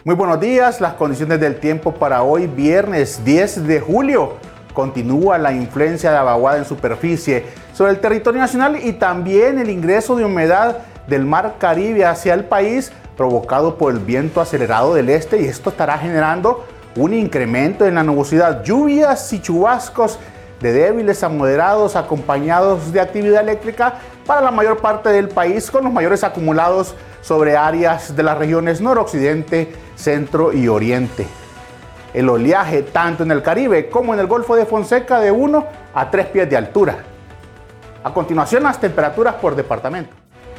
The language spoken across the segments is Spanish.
Muy buenos días, las condiciones del tiempo para hoy, viernes 10 de julio. Continúa la influencia de la vaguada en superficie sobre el territorio nacional y también el ingreso de humedad del mar Caribe hacia el país, provocado por el viento acelerado del este, y esto estará generando un incremento en la nubosidad, lluvias y chubascos de débiles a moderados acompañados de actividad eléctrica para la mayor parte del país, con los mayores acumulados sobre áreas de las regiones noroccidente, centro y oriente. El oleaje tanto en el Caribe como en el Golfo de Fonseca de 1 a 3 pies de altura. A continuación, las temperaturas por departamento.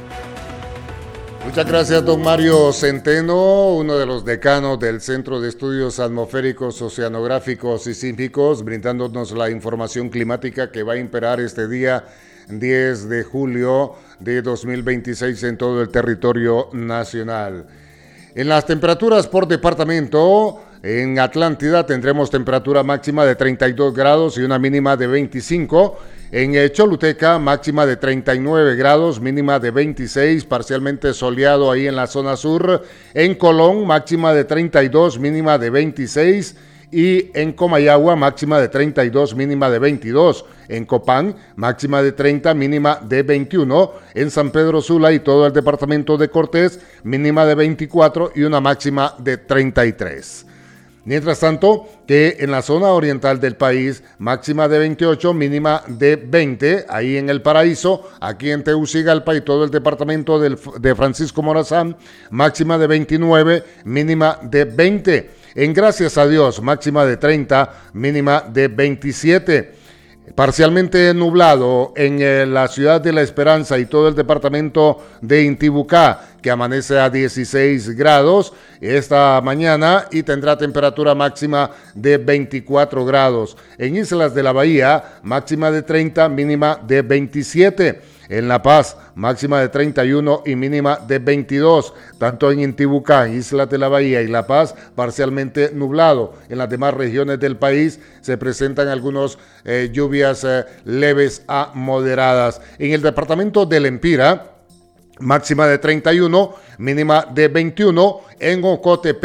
Muchas gracias, don Mario Centeno, uno de los decanos del Centro de Estudios Atmosféricos, Oceanográficos y Sísmicos, brindándonos la información climática que va a imperar este día 10 de julio de 2026 en todo el territorio nacional. En las temperaturas por departamento, en Atlántida tendremos temperatura máxima de 32 grados y una mínima de 25. En Choluteca, máxima de 39 grados, mínima de 26, parcialmente soleado ahí en la zona sur. En Colón, máxima de 32, mínima de 26. Y en Comayagua, máxima de 32, mínima de 22. En Copán, máxima de 30, mínima de 21. En San Pedro Sula y todo el departamento de Cortés, mínima de 24 y una máxima de 33. Mientras tanto, que en la zona oriental del país, máxima de 28, mínima de 20, ahí en El Paraíso, aquí en Tegucigalpa y todo el departamento de Francisco Morazán, máxima de 29, mínima de 20. En Gracias a Dios, máxima de 30, mínima de 27. Parcialmente nublado en la ciudad de La Esperanza y todo el departamento de Intibucá, que amanece a 16 grados esta mañana y tendrá temperatura máxima de 24 grados. En Islas de la Bahía, máxima de 30, mínima de 27. En La Paz, máxima de 31 y mínima de 22. Tanto en Intibucá, Islas de la Bahía y La Paz, parcialmente nublado. En las demás regiones del país se presentan algunas lluvias leves a moderadas. En el departamento del Empira, máxima de 31, mínima de 21. En Ocotepeque,